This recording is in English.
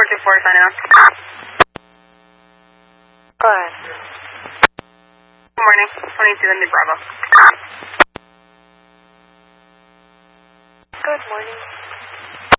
240 signing on. Go ahead. Good morning. 22 Indy Bravo. Good morning.